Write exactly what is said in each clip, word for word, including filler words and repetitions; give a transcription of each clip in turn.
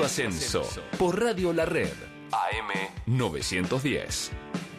Ascenso, por Radio La Red, A M novecientos diez.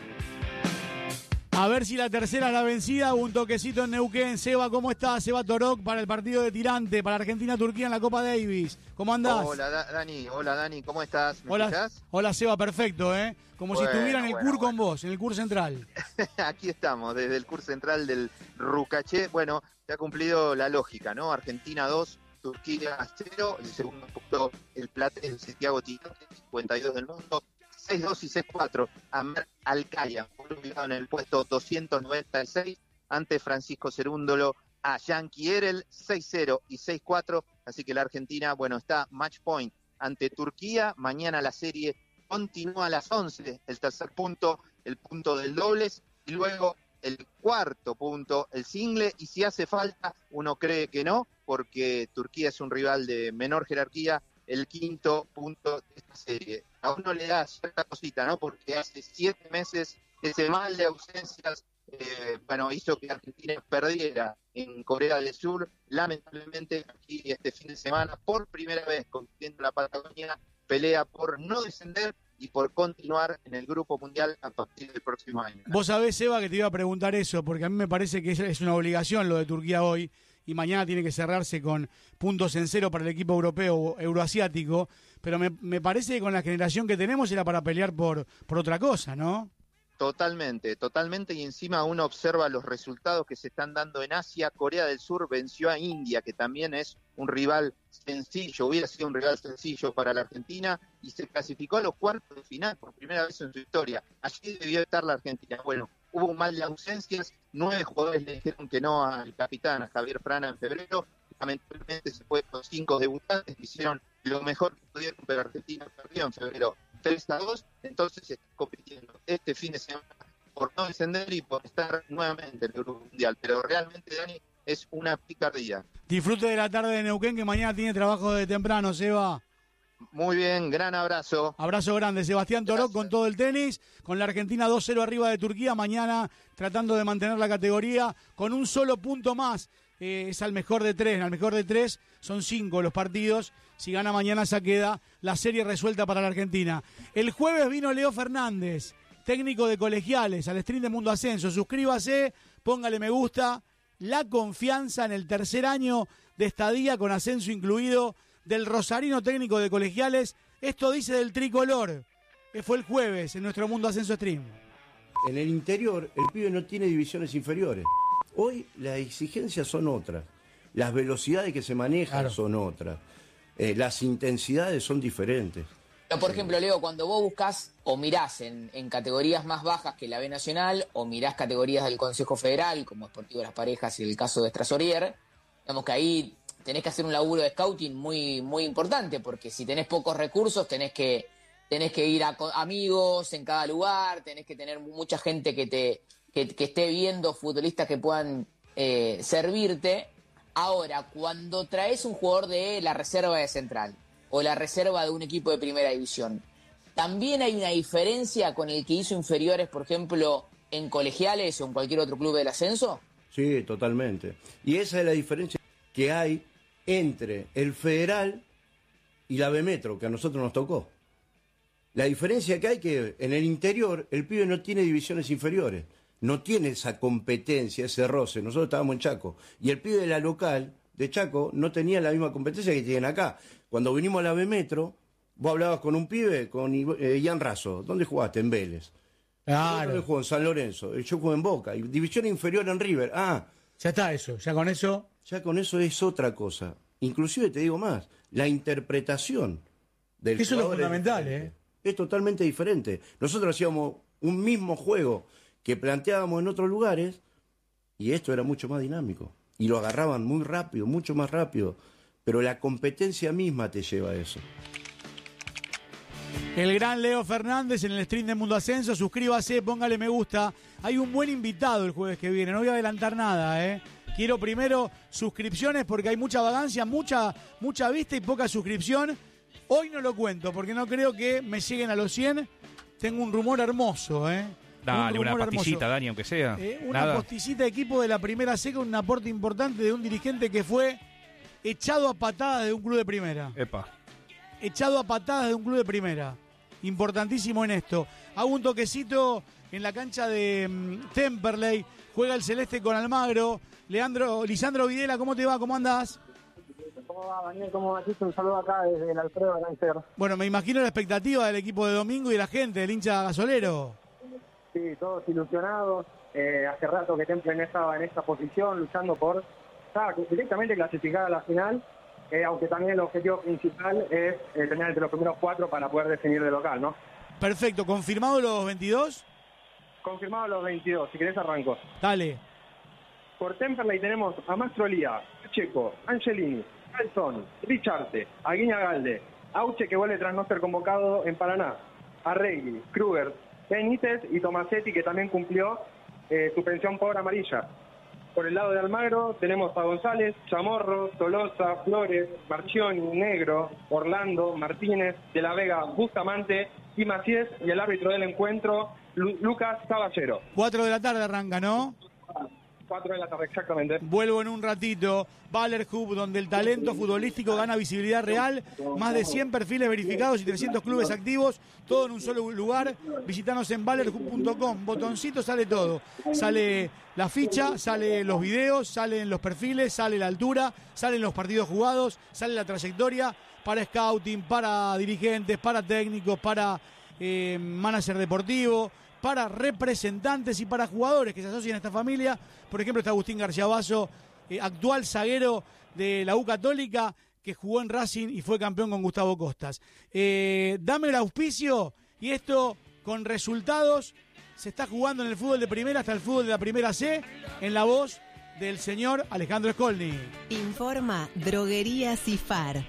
A ver si la tercera es la vencida. Un toquecito en Neuquén. Seba, ¿cómo estás? Seba Torok para el partido de tirante, para Argentina-Turquía en la Copa Davis. ¿Cómo andás? Hola, Da- Dani. Hola, Dani. ¿Cómo estás? ¿Me Hola, escuchás? hola, Seba, perfecto, ¿eh? Como Bueno, si estuviera en el bueno, C U R con bueno. vos, en el C U R central. Aquí estamos, desde el curso central del Rucaché. Bueno, se ha cumplido la lógica, ¿no? Argentina dos, Turquía cero. El segundo punto, el Platense, el Santiago Tirante, cincuenta y dos del mundo. seis dos y seis cuatro. Amer Alcaya, ubicado en el puesto doscientos noventa y seis, ante Francisco Cerúndolo a Yankee Erel, seis cero y seis cuatro. Así que la Argentina, bueno, está match point ante Turquía. Mañana la serie continúa a las once, el tercer punto, el punto del dobles, y luego el cuarto punto, el single, y si hace falta, uno cree que no, porque Turquía es un rival de menor jerarquía, el quinto punto de esta serie. A uno le da cierta cosita, ¿no? Porque hace siete meses ese mal de ausencias, eh, bueno, hizo que Argentina perdiera en Corea del Sur. Lamentablemente, aquí este fin de semana, por primera vez compitiendo en la Patagonia, pelea por no descender y por continuar en el Grupo Mundial a partir del próximo año. Vos sabés, Seba, que te iba a preguntar eso, porque a mí me parece que es una obligación lo de Turquía hoy, y mañana tiene que cerrarse con puntos en cero para el equipo europeo o euroasiático, pero me, me parece que con la generación que tenemos era para pelear por, por otra cosa, ¿no? Totalmente, totalmente, y encima uno observa los resultados que se están dando en Asia. Corea del Sur venció a India, que también es un rival sencillo, hubiera sido un rival sencillo para la Argentina, y se clasificó a los cuartos de final por primera vez en su historia. Allí debió estar la Argentina. Bueno, hubo un mal de ausencias, nueve jugadores le dijeron que no al capitán, a Javier Frana, en febrero. Lamentablemente se fue con cinco debutantes que hicieron lo mejor que pudieron, pero Argentina perdió en febrero tres a dos, entonces se está compitiendo este fin de semana por no descender y por estar nuevamente en el Grupo Mundial. Pero realmente, Dani, es una picardía. Disfrute de la tarde de Neuquén, que mañana tiene trabajo de temprano, Seba. Muy bien, gran abrazo. Abrazo grande, Sebastián Torok. Gracias. Con todo el tenis, con la Argentina dos cero arriba de Turquía, mañana tratando de mantener la categoría con un solo punto más. Eh, es al mejor de tres, al mejor de tres son cinco los partidos. Si gana mañana ya queda la serie resuelta para la Argentina. El jueves vino Leo Fernández, técnico de Colegiales, al stream de Mundo Ascenso. Suscríbase, póngale me gusta. La confianza en el tercer año de estadía con ascenso incluido del rosarino técnico de Colegiales. Esto dice del tricolor, que fue el jueves en nuestro Mundo Ascenso Stream. En el interior, el pibe no tiene divisiones inferiores. Hoy las exigencias son otras. Las velocidades que se manejan Claro. son otras. Eh, las intensidades son diferentes. Pero, por ejemplo, Leo, cuando vos buscas o mirás en, en categorías más bajas que la B Nacional, o mirás categorías del Consejo Federal, como Sportivo de las Parejas y el caso de Estrasorier, digamos que ahí tenés que hacer un laburo de scouting muy, muy importante, porque si tenés pocos recursos, tenés que, tenés que ir a co- amigos en cada lugar, tenés que tener mucha gente que te que, que esté viendo futbolistas que puedan eh, servirte. Ahora, cuando traes un jugador de la reserva de Central o la reserva de un equipo de primera división, también hay una diferencia con el que hizo inferiores, por ejemplo, en Colegiales o en cualquier otro club del ascenso. Sí, totalmente. Y esa es la diferencia que hay entre el Federal y la B Metro, que a nosotros nos tocó. La diferencia que hay que en el interior el pibe no tiene divisiones inferiores, no tiene esa competencia, ese roce. Nosotros estábamos en Chaco y el pibe de la local de Chaco no tenía la misma competencia que tienen acá. Cuando vinimos a la B Metro, vos hablabas con un pibe, con eh, Ian Razo. ¿Dónde jugaste? En Vélez. Claro. ¿Dónde jugó? En San Lorenzo. Yo jugué en Boca. Y división inferior en River. Ah, Ya está eso, ya con eso. ya con eso es otra cosa. Inclusive te digo más, la interpretación del Eso es lo jugador fundamental, diferente. ¿eh? Es totalmente diferente. Nosotros hacíamos un mismo juego que planteábamos en otros lugares y esto era mucho más dinámico. Y lo agarraban muy rápido, mucho más rápido. Pero la competencia misma te lleva a eso. El gran Leo Fernández en el stream de Mundo Ascenso. Suscríbase, póngale me gusta. Hay un buen invitado el jueves que viene. No voy a adelantar nada, ¿eh? Quiero primero suscripciones porque hay mucha vagancia, mucha, mucha vista y poca suscripción. Hoy no lo cuento porque no creo que me lleguen a los cien. Tengo un rumor hermoso, ¿eh? Dale, Un una rumor pastillita, hermoso. Dani, aunque sea. Eh, una Nada. postillita de equipo de la primera C con un aporte importante de un dirigente que fue echado a patadas de un club de primera. Epa. echado a patadas de un club de primera. Importantísimo en esto. Hago un toquecito en la cancha de um, Temperley. Juega el Celeste con Almagro. Leandro, Lisandro Videla, ¿cómo te va? ¿Cómo andás? ¿Cómo va, Daniel? ¿Cómo va? Un saludo acá desde el Alfredo Arancer. Bueno, me imagino la expectativa del equipo de domingo y de la gente, del hincha gasolero. Sí, todos ilusionados. Eh, hace rato que Temple estaba en esta posición, luchando por estar directamente clasificada a la final. Eh, aunque también el objetivo principal es eh, tener entre los primeros cuatro para poder definir de local, ¿no? Perfecto, ¿confirmado los veintidós? Confirmado los veintidós, si querés arranco. Dale. Por Temperley tenemos a Mastrolía, Checo, Angelini, Alson, Richarte, Aguiña Galde, Auche que vuelve tras no ser convocado en Paraná, Arregui, Kruger, Benítez y Tomasetti que también cumplió eh, suspensión por amarilla. Por el lado de Almagro tenemos a González, Chamorro, Tolosa, Flores, Marchioni, Negro, Orlando, Martínez, De la Vega, Bustamante y Macías y el árbitro del encuentro, Lu- Lucas Caballero. Cuatro de la tarde arranca, ¿no? Cuatro de la tarde, exactamente. Vuelvo en un ratito. Baller Hub, donde el talento futbolístico gana visibilidad real. Más de cien perfiles verificados y trescientos clubes activos. Todo en un solo lugar. Visítanos en baller hub punto com. Botoncito, sale todo. Sale la ficha, salen los videos, salen los perfiles, sale la altura, salen los partidos jugados, sale la trayectoria para scouting, para dirigentes, para técnicos, para eh, manager deportivo, para representantes y para jugadores que se asocian a esta familia. Por ejemplo, está Agustín García Basso, eh, actual zaguero de la U Católica, que jugó en Racing y fue campeón con Gustavo Costas. Eh, dame el auspicio y esto con resultados. Se está jugando en el fútbol de primera hasta el fútbol de la primera C, en la voz del señor Alejandro Skolny. Informa Droguería Cifar.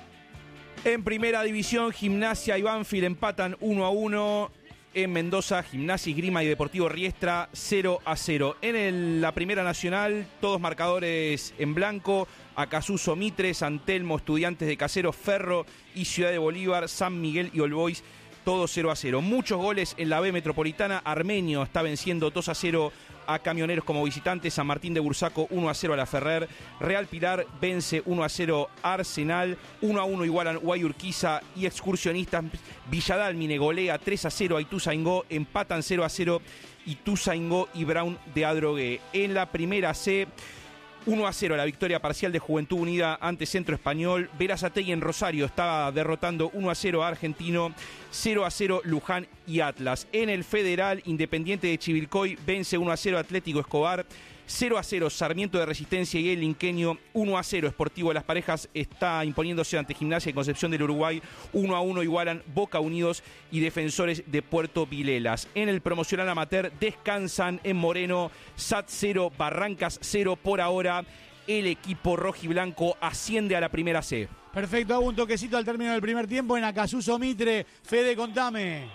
En primera división, Gimnasia y Banfield empatan uno a uno. En Mendoza, Gimnasia, Esgrima y Deportivo Riestra, cero a cero. En el, la Primera Nacional, todos marcadores en blanco. Acasuso, Mitre, San Telmo, Estudiantes de Caseros, Ferro y Ciudad de Bolívar, San Miguel y All Boys, todo cero a cero. Muchos goles en la B Metropolitana. Armenio está venciendo dos a cero a Camioneros como visitante. San Martín de Bursaco uno a cero a la Ferrer. Real Pilar vence uno a cero a Arsenal. uno a uno igualan Guayurquiza y Excursionistas. Villadalmine golea tres a cero a Ituzaingó. Empatan cero a cero Ituzaingó y Brown de Adrogué. En la primera C, uno a cero la victoria parcial de Juventud Unida ante Centro Español. Berazategui en Rosario estaba derrotando uno a cero a Argentino. cero a cero Luján y Atlas. En el Federal, Independiente de Chivilcoy vence uno a cero Atlético Escobar. cero a cero Sarmiento de Resistencia y el Inqueño. uno a cero Sportivo de las Parejas está imponiéndose ante Gimnasia y Concepción del Uruguay. uno a uno igualan Boca Unidos y Defensores de Puerto Vilelas. En el promocional amateur descansan en Moreno. S A T cero, Barrancas cero por ahora. El equipo rojiblanco asciende a la primera C. Perfecto, hago un toquecito al término del primer tiempo en Acasuso Mitre. Fede, contame.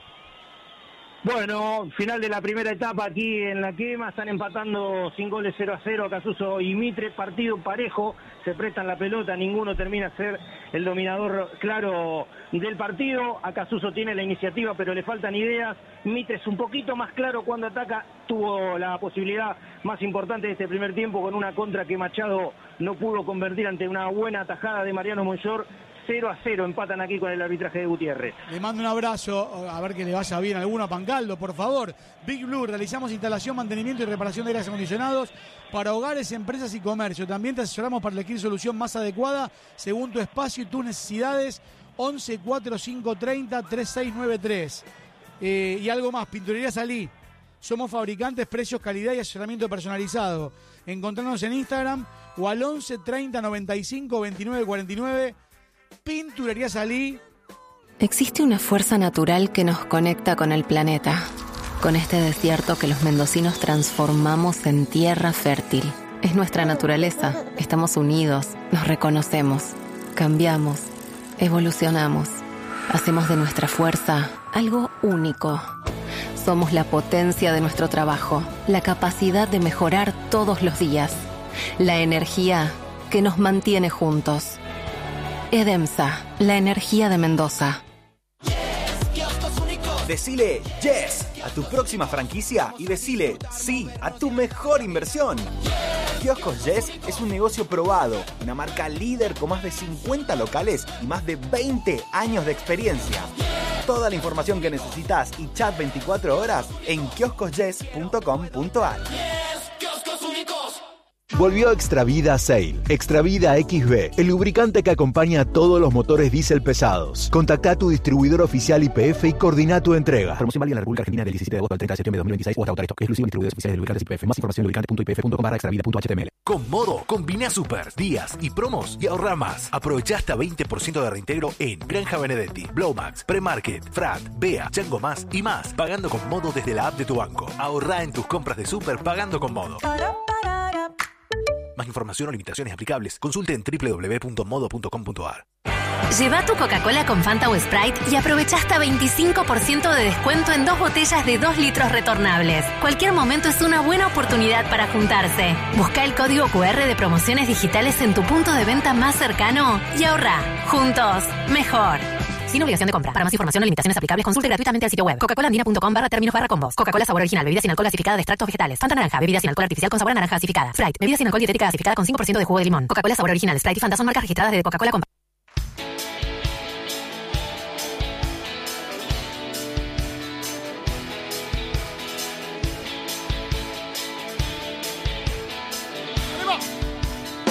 Bueno, final de la primera etapa aquí en La Quema, están empatando sin goles cero a cero Acasuso y Mitre, partido parejo, se prestan la pelota, ninguno termina a ser el dominador claro del partido. Acasuso tiene la iniciativa pero le faltan ideas, Mitre es un poquito más claro cuando ataca, tuvo la posibilidad más importante de este primer tiempo con una contra que Machado no pudo convertir ante una buena tajada de Mariano Monllor. cero a cero empatan aquí con el arbitraje de Gutiérrez. Le mando un abrazo, a ver que le vaya bien a alguno a Pancaldo, por favor. Big Blue, realizamos instalación, mantenimiento y reparación de aires acondicionados para hogares, empresas y comercio. También te asesoramos para elegir solución más adecuada según tu espacio y tus necesidades. once cuarenta y cinco treinta treinta y seis noventa y tres. Eh, y algo más, Pinturería Salí. Somos fabricantes, precios, calidad y asesoramiento personalizado. Encontrarnos en Instagram o al once treinta noventa y cinco veintinueve cuarenta y nueve. Pinturería Salí. Existe una fuerza natural que nos conecta con el planeta, con este desierto que los mendocinos transformamos en tierra fértil. Es nuestra naturaleza, estamos unidos, nos reconocemos, cambiamos, evolucionamos, hacemos de nuestra fuerza algo único. Somos la potencia de nuestro trabajo, la capacidad de mejorar todos los días, la energía que nos mantiene juntos. Edemsa, la energía de Mendoza. Decile yes a tu próxima franquicia y decile sí a tu mejor inversión. Kioscos Yes es un negocio probado, una marca líder con más de cincuenta locales y más de veinte años de experiencia. Toda la información que necesitas y chat veinticuatro horas en kioscos yes punto com punto a r. Volvió Extravida Sail. Extravida X B, el lubricante que acompaña a todos los motores diésel pesados. Contacta a tu distribuidor oficial Y P F y coordina tu entrega. Promoción válida en la República Argentina del diecisiete de agosto al treinta de septiembre de dos mil veintiséis o hasta agotar esto. Exclusivo en distribuidores oficiales de lubricantes Y P F. Más información en lubricante punto i p f punto com barra extravida punto h t m l. Con Modo, combina super, días y promos y ahorra más. Aprovecha hasta veinte por ciento de reintegro en Granja Benedetti, Blowmax, Premarket, Frat, Bea, Chango Más y más. Pagando con Modo desde la app de tu banco. Ahorra en tus compras de super pagando con Modo. Más información o limitaciones aplicables, consulte en doble u doble u doble u punto modo punto com punto a r. Lleva tu Coca-Cola con Fanta o Sprite y aprovecha hasta veinticinco por ciento de descuento en dos botellas de dos litros retornables. Cualquier momento es una buena oportunidad para juntarse. Busca el código cu erre de promociones digitales en tu punto de venta más cercano y ahorra. Juntos, mejor. Sin obligación de compra. Para más información o limitaciones aplicables, consulte gratuitamente el sitio web coca cola andina punto com barra términos barra combos. Coca-Cola sabor original, bebida sin alcohol gasificada de extractos vegetales. Fanta naranja, bebida sin alcohol artificial con sabor a naranja gasificada. Sprite, bebida sin alcohol dietética gasificada con cinco por ciento de jugo de limón. Coca-Cola sabor original, Sprite y Fanta son marcas registradas de Coca-Cola.